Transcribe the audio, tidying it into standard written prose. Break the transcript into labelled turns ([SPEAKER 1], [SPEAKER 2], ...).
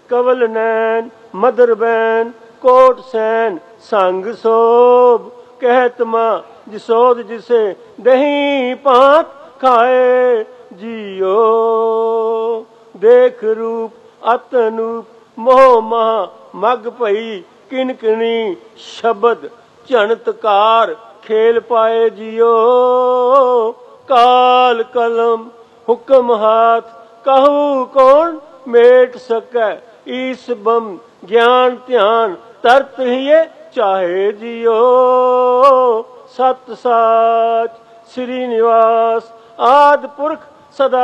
[SPEAKER 1] कवल नैन mother ban coat San संग सोब कहत माँ जिसोद जिसे दही पात खाए जियो देख रूप अतनूप मोह महा मग भई किनकिनी शब्द झणतकार खेल पाए जियो काल कलम हुक्म हाथ कहू कौन मेट सकै ईस बम ज्ञान ध्यान तरत हिए चाहे जियो सत साच श्री निवास आद पुरख सदा